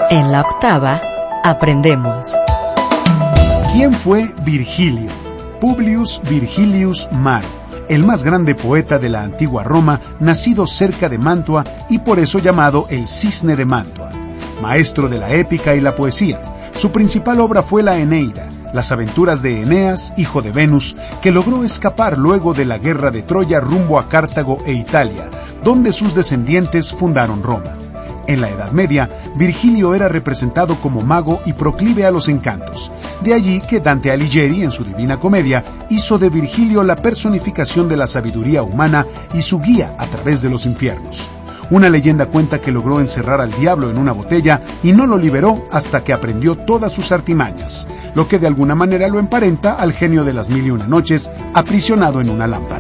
En la octava, aprendemos. ¿Quién fue Virgilio? Publius Virgilius Maro, el más grande poeta de la antigua Roma, nacido cerca de Mantua y por eso llamado el Cisne de Mantua. Maestro de la épica y la poesía, su principal obra fue la Eneida, las aventuras de Eneas, hijo de Venus, que logró escapar luego de la guerra de Troya rumbo a Cartago e Italia, donde sus descendientes fundaron Roma. En la Edad Media, Virgilio era representado como mago y proclive a los encantos. De allí que Dante Alighieri, en su Divina Comedia, hizo de Virgilio la personificación de la sabiduría humana y su guía a través de los infiernos. Una leyenda cuenta que logró encerrar al diablo en una botella y no lo liberó hasta que aprendió todas sus artimañas, lo que de alguna manera lo emparenta al genio de las 1001 noches, aprisionado en una lámpara.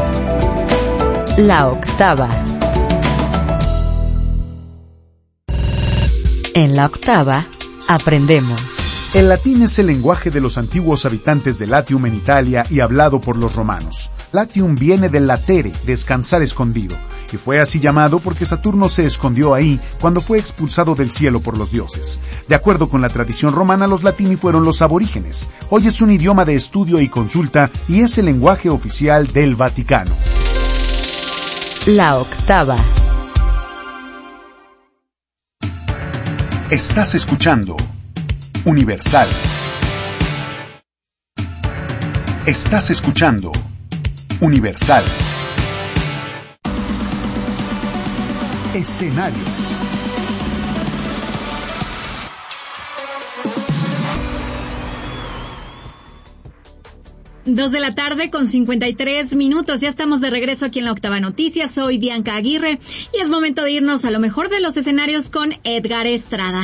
La octava. En la octava, aprendemos. El latín es el lenguaje de los antiguos habitantes de Latium en Italia y hablado por los romanos. Latium viene del latere, descansar escondido, y fue así llamado porque Saturno se escondió ahí cuando fue expulsado del cielo por los dioses. De acuerdo con la tradición romana, los latini fueron los aborígenes. Hoy es un idioma de estudio y consulta y es el lenguaje oficial del Vaticano. La octava. Estás escuchando Universal. Estás escuchando Universal. Escenarios. Dos de la tarde con 53 minutos. Ya estamos de regreso aquí en la Octava Noticias. Soy Bianca Aguirre y es momento de irnos a lo mejor de los escenarios con Edgar Estrada.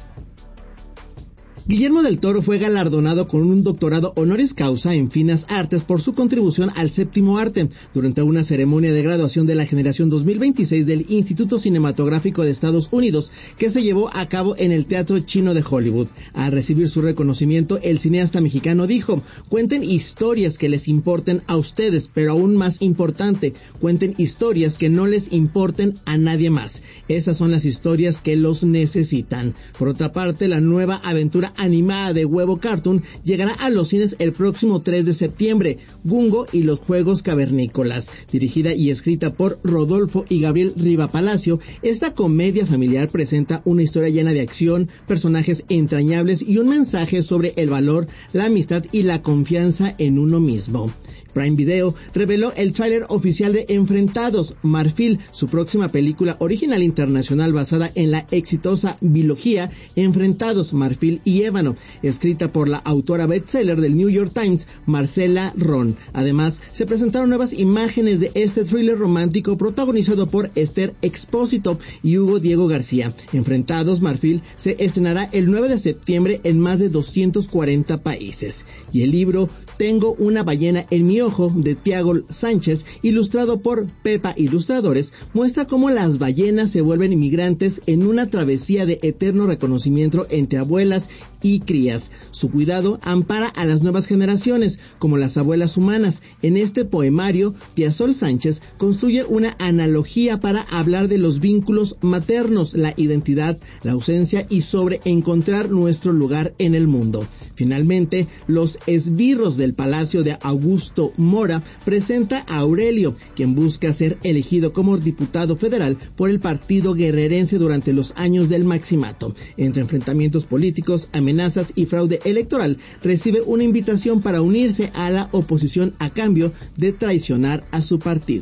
Guillermo del Toro fue galardonado con un doctorado honoris causa en Finas Artes por su contribución al séptimo arte durante una ceremonia de graduación de la generación 2026 del Instituto Cinematográfico de Estados Unidos que se llevó a cabo en el Teatro Chino de Hollywood. Al recibir su reconocimiento, el cineasta mexicano dijo: cuenten historias que les importen a ustedes, pero aún más importante, cuenten historias que no les importen a nadie más. Esas son las historias que los necesitan. Por otra parte, la nueva aventura animada de Huevo Cartoon llegará a los cines el próximo 3 de septiembre, Gungo y los Juegos Cavernícolas. Dirigida y escrita por Rodolfo y Gabriel Riva Palacio, esta comedia familiar presenta una historia llena de acción, personajes entrañables y un mensaje sobre el valor, la amistad y la confianza en uno mismo. Prime Video reveló el tráiler oficial de Enfrentados, Marfil, su próxima película original internacional basada en la exitosa biología Enfrentados, Marfil y Ébano, escrita por la autora bestseller del New York Times, Marcela Ron. Además, se presentaron nuevas imágenes de este thriller romántico protagonizado por Esther Expósito y Hugo Diego García. Enfrentados, Marfil se estrenará el 9 de septiembre en más de 240 países. Y el libro Tengo una ballena en mi ojo, de Tiago Sánchez, ilustrado por Pepa Ilustradores, muestra cómo las ballenas se vuelven inmigrantes en una travesía de eterno reconocimiento entre abuelas y crías. Su cuidado ampara a las nuevas generaciones, como las abuelas humanas. En este poemario, Tía Sol Sánchez construye una analogía para hablar de los vínculos maternos, la identidad, la ausencia y sobre encontrar nuestro lugar en el mundo. Finalmente, Los esbirros del Palacio de Augusto Mora presenta a Aurelio, quien busca ser elegido como diputado federal por el partido guerrerense durante los años del maximato. Entre enfrentamientos políticos, amenazas y fraude electoral, recibe una invitación para unirse a la oposición a cambio de traicionar a su partido.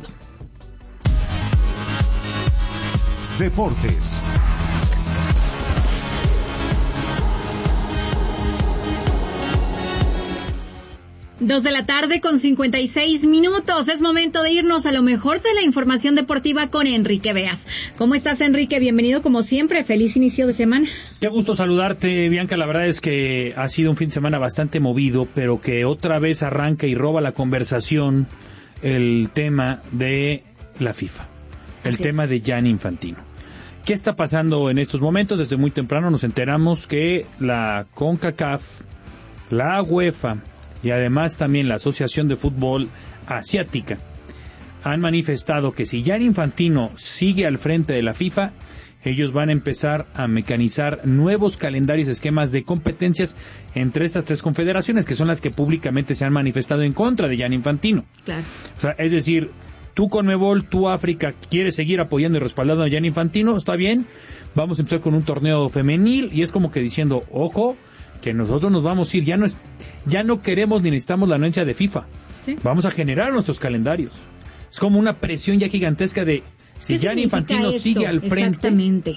Deportes. Dos de la tarde con 56 minutos. Es momento de irnos a lo mejor de la información deportiva con Enrique Beas. ¿Cómo estás, Enrique? Bienvenido como siempre. Feliz inicio de semana. Qué gusto saludarte, Bianca. La verdad es que ha sido un fin de semana bastante movido, pero que otra vez arranca y roba la conversación el tema de la FIFA, el tema de Gianni Infantino. ¿Qué está pasando en estos momentos? Desde muy temprano nos enteramos que la CONCACAF, la UEFA y además también la Asociación de Fútbol Asiática han manifestado que si Gianni Infantino sigue al frente de la FIFA, ellos van a empezar a mecanizar nuevos calendarios, esquemas de competencias entre estas tres confederaciones, que son las que públicamente se han manifestado en contra de Gianni Infantino. Claro. O sea, es decir, tú Conmebol, tú África, quieres seguir apoyando y respaldando a Gianni Infantino, está bien, vamos a empezar con un torneo femenil, y es como que diciendo, ojo, que nosotros nos vamos a ir, ya no queremos ni necesitamos la anuencia de FIFA. ¿Sí? Vamos a generar nuestros calendarios. Es como una presión ya gigantesca de, si Gianni Infantino sigue al frente,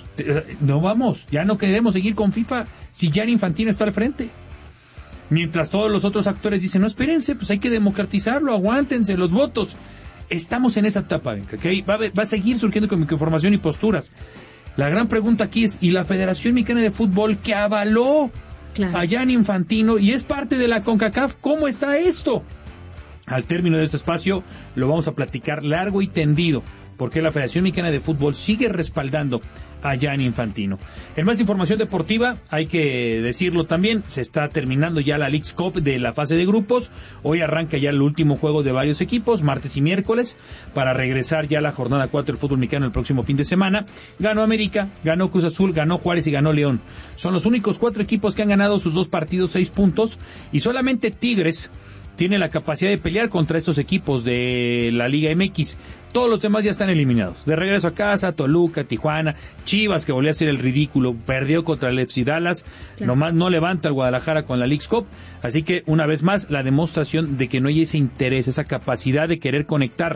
no vamos, ya no queremos seguir con FIFA si Gianni Infantino está al frente. Mientras todos los otros actores dicen, no, espérense, pues hay que democratizarlo, aguántense los votos. Estamos en esa etapa, ¿okay? Va a seguir surgiendo con información y posturas. La gran pregunta aquí es, ¿y la Federación Mexicana de Fútbol, que avaló a Gianni Infantino y es parte de la CONCACAF, cómo está esto? Al término de este espacio lo vamos a platicar largo y tendido, porque la Federación Mexicana de Fútbol sigue respaldando a Gianni Infantino. En más información deportiva, hay que decirlo también, se está terminando ya la Leagues Cup de la fase de grupos. Hoy arranca ya el último juego de varios equipos, martes y miércoles, para regresar ya a la jornada 4 del fútbol mexicano el próximo fin de semana. Ganó América, ganó Cruz Azul, ganó Juárez y ganó León. Son los únicos 4 equipos que han ganado sus 2 partidos, 6 puntos, y solamente Tigres tiene la capacidad de pelear contra estos equipos de la Liga MX. Todos los demás ya están eliminados. De regreso a casa, Toluca, Tijuana, Chivas, que volvió a hacer el ridículo, perdió contra el FC Dallas, nomás no levanta el Guadalajara con la Leagues Cup. Así que, una vez más, la demostración de que no hay ese interés, esa capacidad de querer conectar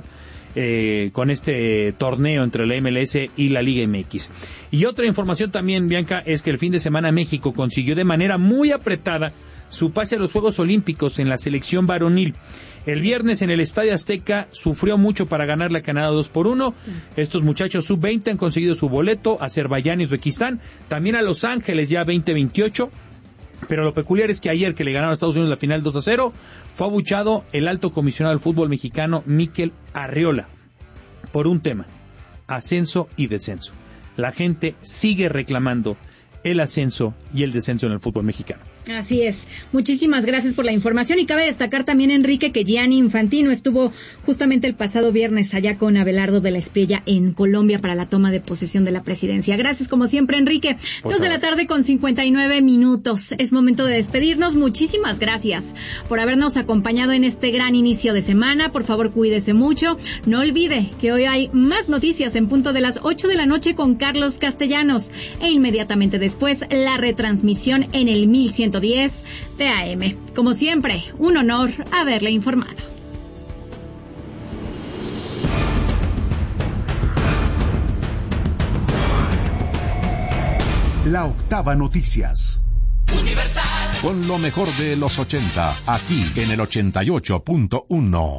con este torneo entre la MLS y la Liga MX. Y otra información también, Bianca, es que el fin de semana México consiguió de manera muy apretada su pase a los Juegos Olímpicos en la selección varonil. El viernes en el Estadio Azteca sufrió mucho para ganar la Canadá 2-1. Estos muchachos sub-20 han conseguido su boleto a Azerbaiyán y Uzbekistán, también a Los Ángeles ya 2028. Pero lo peculiar es que ayer, que le ganaron a Estados Unidos la final 2-0, fue abuchado el alto comisionado del fútbol mexicano, Mikel Arriola, por un tema: ascenso y descenso. La gente sigue reclamando el ascenso y el descenso en el fútbol mexicano. Así es. Muchísimas gracias por la información. Y cabe destacar también, Enrique, que Gianni Infantino estuvo justamente el pasado viernes allá con Abelardo de la Espriella en Colombia para la toma de posesión de la presidencia. Gracias, como siempre, Enrique. 2 de la tarde con 59 minutos. Es momento de despedirnos. Muchísimas gracias por habernos acompañado en este gran inicio de semana. Por favor, cuídese mucho. No olvide que hoy hay más noticias en punto de las 8 de la noche con Carlos Castellanos. E inmediatamente después, la retransmisión en el 1110 de AM. Como siempre, un honor haberle informado. La Octava Noticias. Universal. Con lo mejor de los 80, aquí en el 88.1.